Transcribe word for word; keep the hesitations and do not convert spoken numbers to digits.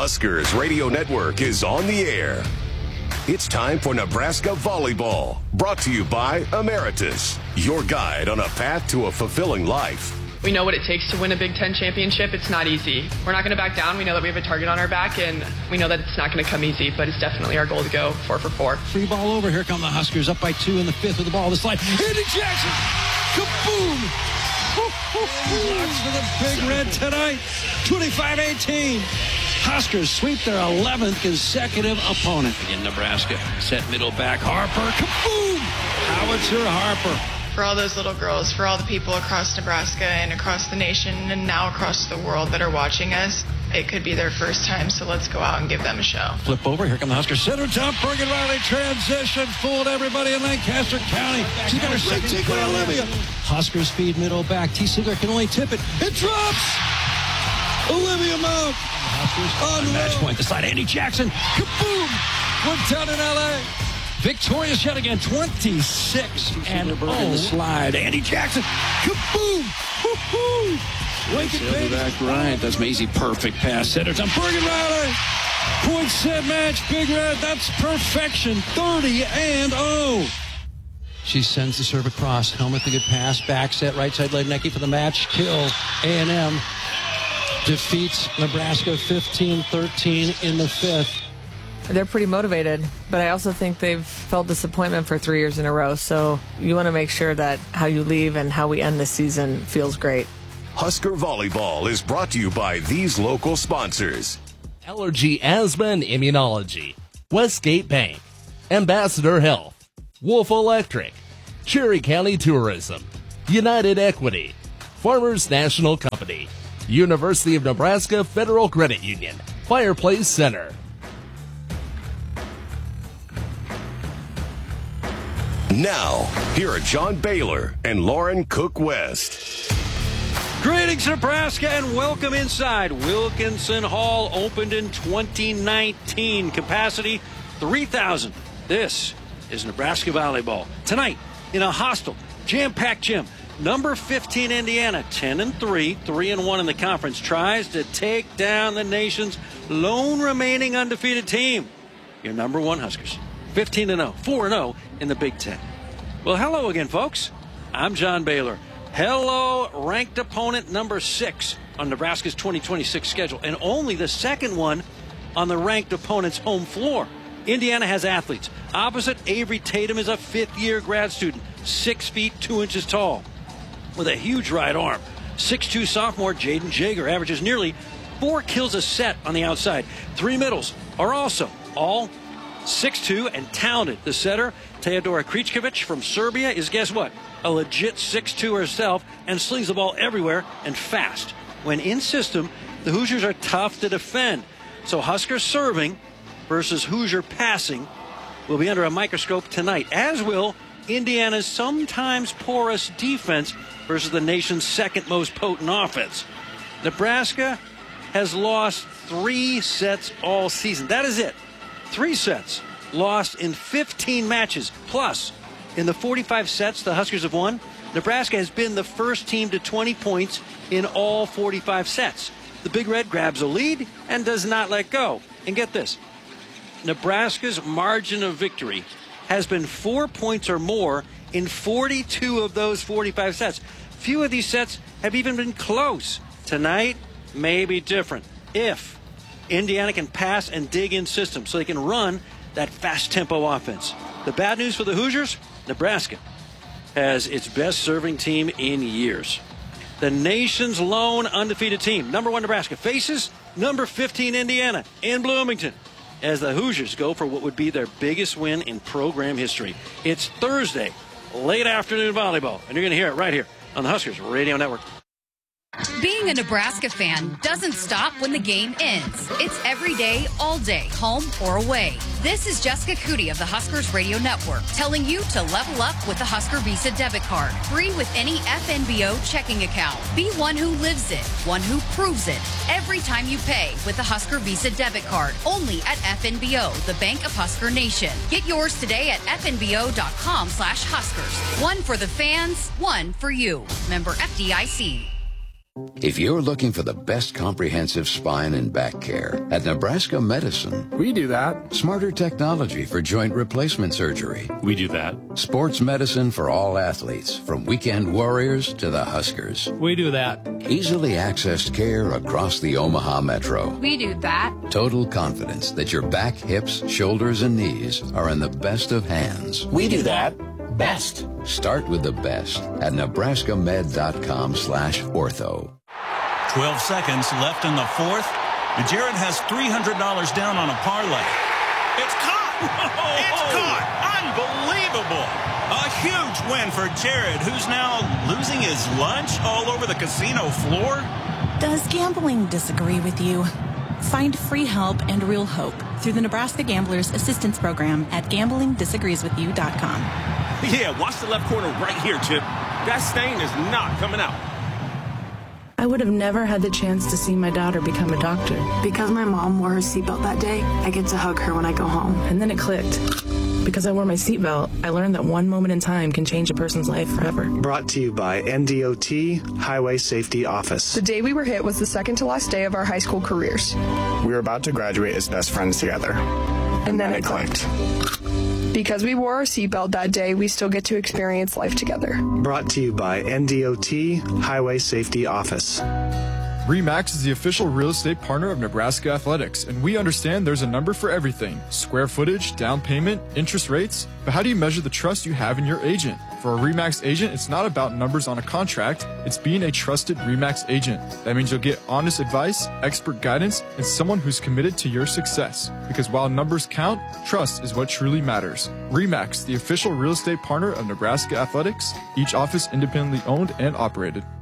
Huskers Radio Network is on the air. It's time for Nebraska Volleyball, brought to you by Emeritus, your guide on a path to a fulfilling life. We know what it takes to win a Big Ten championship. It's not easy. We're not going to back down. We know that we have a target on our back, and we know that it's not going to come easy, but it's definitely our goal to go four for four. Free ball over. Here come the Huskers, up by two in the fifth with the ball. The slide. Andy Jackson. Kaboom! Blocks for the Big Red tonight. twenty-five eighteen. Huskers sweep their eleventh consecutive opponent in Nebraska. Set middle back. Harper. Kaboom! Howitzer Harper. For all those little girls, for all the people across Nebraska and across the nation and now across the world that are watching us, it could be their first time, so let's go out and give them a show. Flip over. Here come the Huskers. Center jump. Bergen Riley transition. Fooled everybody in Lancaster County. She's got her second kick with Olivia. Huskers feed middle back. T. Sigler can only tip it. It drops. Olivia Mount. On the match point. The side. Andy Jackson. Kaboom. We're down in L A. Victorious yet again, twenty-six and oh. The slide. Andy Jackson, kaboom! Woo-hoo! Lincoln Baby. Back right. That's Maisie. Perfect pass. Center time. Bergen Riley. Point set match. Big Red. That's perfection. thirty and oh. She sends the serve across. Helmet the good pass. Back set. Right side leg. Necky for the match. Kill. A and M defeats Nebraska fifteen thirteen in the fifth. They're pretty motivated, but I also think they've felt disappointment for three years in a row. So you want to make sure that how you leave and how we end the season feels great. Husker Volleyball is brought to you by these local sponsors. Allergy, Asthma, and Immunology. Westgate Bank. Ambassador Health. Wolf Electric. Cherry County Tourism. United Equity. Farmers National Company. University of Nebraska Federal Credit Union. Fireplace Center. Now, here are John Baylor and Lauren Cook West. Greetings, Nebraska, and welcome inside. Wilkinson Hall opened in twenty nineteen. Capacity three thousand. This is Nebraska Volleyball. Tonight, in a hostile, jam-packed gym, number fifteen Indiana, ten and three, three and one in the conference, tries to take down the nation's lone remaining undefeated team. Your number one Huskers. fifteen and oh, four and oh in the Big Ten. Well, hello again, folks. I'm John Baylor. Hello, ranked opponent number six on Nebraska's twenty twenty-six schedule, and only the second one on the ranked opponent's home floor. Indiana has athletes. Opposite, Avery Tatum is a fifth-year grad student, six feet two inches tall, with a huge right arm. six two sophomore Jaden Jager averages nearly four kills a set on the outside. Three middles are also all six two and talented. The setter, Teodora Kričković from Serbia, is, guess what, a legit six two herself and slings the ball everywhere and fast. When in system, the Hoosiers are tough to defend. So Husker serving versus Hoosier passing will be under a microscope tonight, as will Indiana's sometimes porous defense versus the nation's second most potent offense. Nebraska has lost three sets all season. That is it. Three sets lost in fifteen matches. Plus, in the forty-five sets the Huskers have won, Nebraska has been the first team to twenty points in all forty-five sets. The Big Red grabs a lead and does not let go. And get this, Nebraska's margin of victory has been four points or more in forty-two of those forty-five sets. Few of these sets have even been close. Tonight may be different if Indiana can pass and dig in systems so they can run that fast tempo offense. The bad news for the Hoosiers, Nebraska has its best serving team in years. The nation's lone undefeated team, number one Nebraska, faces number fifteen Indiana in Bloomington as the Hoosiers go for what would be their biggest win in program history. It's Thursday, late afternoon volleyball, and you're going to hear it right here on the Huskers Radio Network. Being a Nebraska fan doesn't stop when the game ends. It's every day, all day, home or away. This is Jessica Cootie of the Huskers Radio Network telling you to level up with the Husker Visa debit card. Free with any F N B O checking account. Be one who lives it, one who proves it. Every time you pay with the Husker Visa debit card. Only at F N B O, the Bank of Husker Nation. Get yours today at F N B O dot com slash Huskers. One for the fans, one for you. Member F D I C. If you're looking for the best comprehensive spine and back care, at Nebraska Medicine, we do that. Smarter technology for joint replacement surgery. We do that. Sports medicine for all athletes, from weekend warriors to the Huskers. We do that. Easily accessed care across the Omaha Metro. We do that. Total confidence that your back, hips, shoulders, and knees are in the best of hands. We do that. Best. Start with the best at nebraskamed.com slash ortho. twelve seconds left in the fourth, and Jared has three hundred dollars down on a parlay. It's caught! It's caught! Unbelievable! A huge win for Jared, who's now losing his lunch all over the casino floor. Does gambling disagree with you? Find free help and real hope through the Nebraska Gamblers Assistance Program at gambling disagrees with you dot com. Yeah, watch the left corner right here, Chip. That stain is not coming out. I would have never had the chance to see my daughter become a doctor. Because my mom wore her seatbelt that day, I get to hug her when I go home. And then it clicked. Because I wore my seatbelt, I learned that one moment in time can change a person's life forever. Brought to you by N D O T Highway Safety Office. The day we were hit was the second to last day of our high school careers. We were about to graduate as best friends together. And, and then, then it clicked. Because we wore our seatbelt that day, we still get to experience life together. Brought to you by N D O T Highway Safety Office. RE/MAX is the official real estate partner of Nebraska Athletics, and we understand there's a number for everything. Square footage, down payment, interest rates. But how do you measure the trust you have in your agent? For a RE/MAX agent, it's not about numbers on a contract. It's being a trusted RE/MAX agent. That means you'll get honest advice, expert guidance, and someone who's committed to your success. Because while numbers count, trust is what truly matters. RE/MAX, the official real estate partner of Nebraska Athletics, each office independently owned and operated.